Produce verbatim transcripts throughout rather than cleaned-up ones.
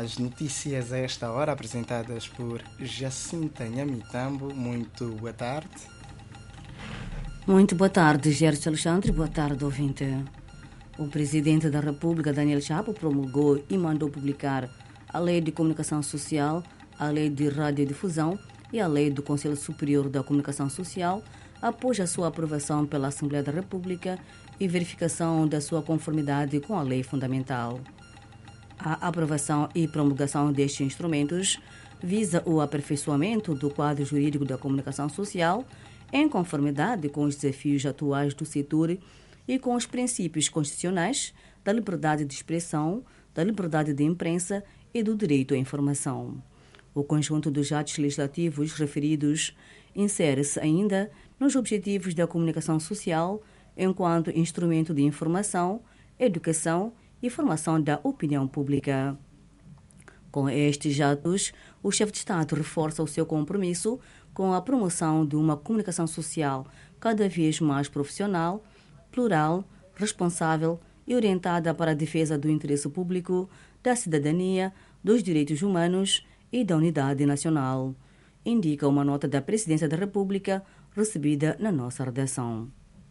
As notícias a esta hora apresentadas por Jacinta Nhamitambo. Muito boa tarde. Muito boa tarde, Gerson Alexandre. Boa tarde, ouvinte. O Presidente da República, Daniel Chapo, promulgou e mandou publicar a Lei de Comunicação Social, a Lei de Radiodifusão e a Lei do Conselho Superior da Comunicação Social, após a sua aprovação pela Assembleia da República e verificação da sua conformidade com a lei fundamental. A aprovação e promulgação destes instrumentos visa o aperfeiçoamento do quadro jurídico da comunicação social em conformidade com os desafios atuais do setor e com os princípios constitucionais da liberdade de expressão, da liberdade de imprensa e do direito à informação. O conjunto dos atos legislativos referidos insere-se ainda nos objetivos da comunicação social enquanto instrumento de informação, educação e formação da opinião pública. Com estes atos, o chefe de Estado reforça o seu compromisso com a promoção de uma comunicação social cada vez mais profissional, plural, responsável e orientada para a defesa do interesse público, da cidadania, dos direitos humanos e da unidade nacional, indica uma nota da Presidência da República recebida na nossa redação.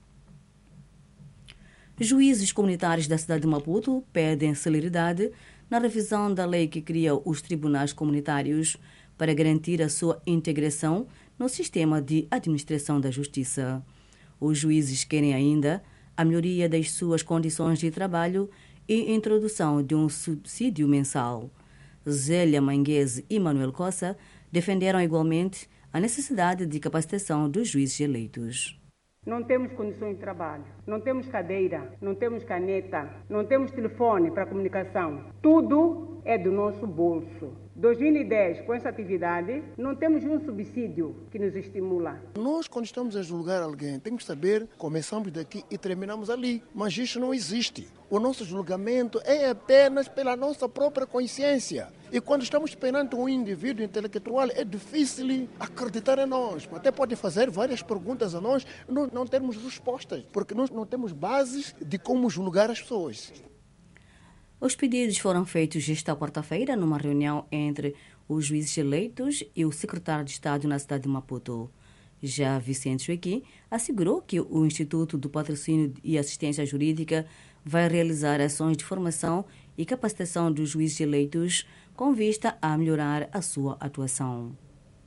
Juízes comunitários da cidade de Maputo pedem celeridade na revisão da lei que cria os tribunais comunitários para garantir a sua integração no sistema de administração da justiça. Os juízes querem ainda a melhoria das suas condições de trabalho e introdução de um subsídio mensal. Zélia Manguese e Manuel Cossa defenderam igualmente a necessidade de capacitação dos juízes eleitos. Não temos condições de trabalho, não temos cadeira, não temos caneta, não temos telefone para comunicação. Tudo é do nosso bolso. dois mil e dez, com essa atividade, não temos um subsídio que nos estimula. Nós, quando estamos a julgar alguém, temos que saber, começamos daqui e terminamos ali. Mas isso não existe. O nosso julgamento é apenas pela nossa própria consciência. E quando estamos perante um indivíduo intelectual, é difícil acreditar em nós. Até pode fazer várias perguntas a nós, nós não temos respostas, porque nós não temos bases de como julgar as pessoas. Os pedidos foram feitos esta quarta-feira numa reunião entre os juízes eleitos e o secretário de Estado na cidade de Maputo. Já Vicente Joaquim assegurou que o Instituto do Patrocínio e Assistência Jurídica vai realizar ações de formação e capacitação dos juízes eleitos com vista a melhorar a sua atuação.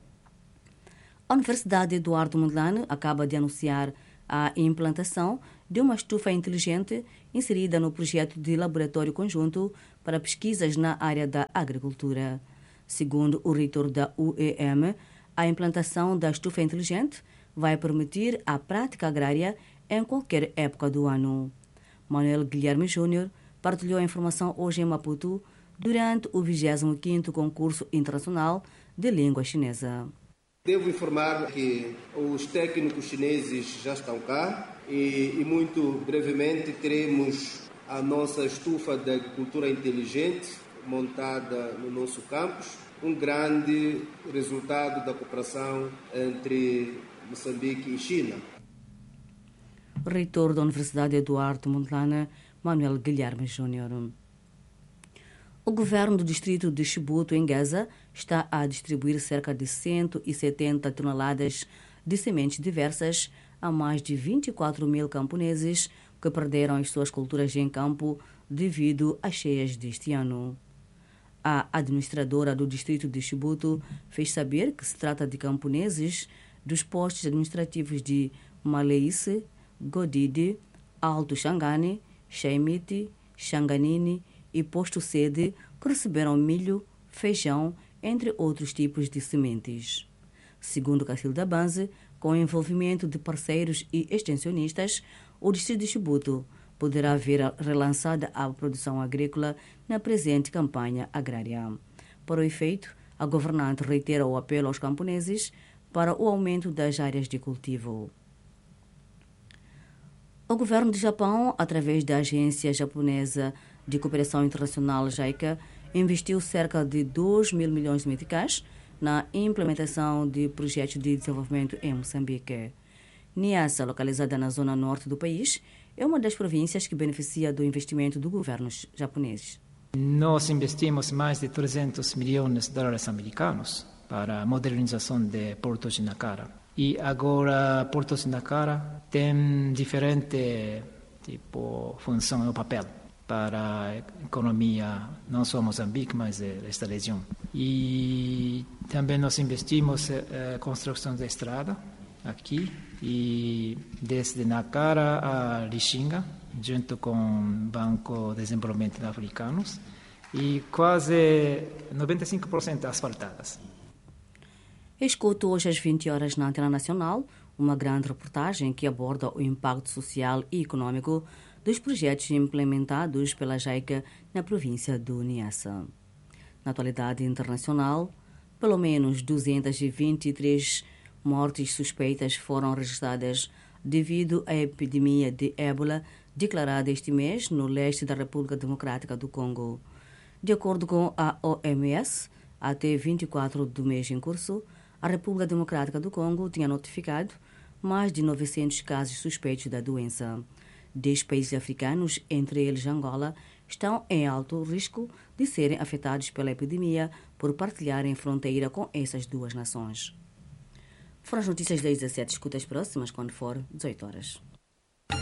A Universidade Eduardo Mondlane acaba de anunciar a implantação de uma estufa inteligente inserida no projeto de laboratório conjunto para pesquisas na área da agricultura. Segundo o reitor da U E M, a implantação da estufa inteligente vai permitir a prática agrária em qualquer época do ano. Manuel Guilherme Júnior partilhou a informação hoje em Maputo durante o vigésimo quinto Concurso Internacional de Língua Chinesa. Devo informar que os técnicos chineses já estão cá e, e muito brevemente teremos a nossa estufa de agricultura inteligente montada no nosso campus, um grande resultado da cooperação entre Moçambique e China. Reitor da Universidade Eduardo Mondlane, Manuel Guilherme Júnior. O governo do distrito de Chibuto, em Gaza, está a distribuir cerca de cento e setenta toneladas de sementes diversas a mais de vinte e quatro mil camponeses que perderam as suas culturas em campo devido às cheias deste ano. A administradora do distrito de Chibuto fez saber que se trata de camponeses dos postos administrativos de Maleice, Godide, Alto Xangane, Xaimite, Xanganini e Posto Sede, que receberam milho, feijão, entre outros tipos de sementes. Segundo Cacilda Banze, com o envolvimento de parceiros e extensionistas, o distrito de Chibuto poderá ver relançada a produção agrícola na presente campanha agrária. Para o efeito, a governante reitera o apelo aos camponeses para o aumento das áreas de cultivo. O governo do Japão, através da Agência Japonesa de Cooperação Internacional JICA, investiu cerca de dois mil milhões de meticais na implementação de projetos de desenvolvimento em Moçambique. Niassa, localizada na zona norte do país, é uma das províncias que beneficia do investimento do governo japonês. Nós investimos mais de trezentos milhões de dólares americanos para a modernização de Porto de Nacara. E agora Porto de Nacara tem diferente tipo função ou papel para a economia, não só Moçambique, mas esta região. E também nós investimos na construção da estrada aqui, e desde Nacara a Lixinga, junto com o Banco de Desenvolvimento Africanos, e quase noventa e cinco por cento asfaltadas. Escuto hoje às vinte horas na Antena Nacional uma grande reportagem que aborda o impacto social e econômico dos projetos implementados pela JICA na província do Niassa. Na atualidade internacional, pelo menos duzentas e vinte e três mortes suspeitas foram registradas devido à epidemia de ébola declarada este mês no leste da República Democrática do Congo. De acordo com a O M S, até vinte e quatro do mês em curso, a República Democrática do Congo tinha notificado mais de novecentos casos suspeitos da doença. Dez países africanos, entre eles Angola, estão em alto risco de serem afetados pela epidemia por partilharem fronteira com essas duas nações. Foram as notícias das dezessete. Escuta as próximas quando for dezoito horas.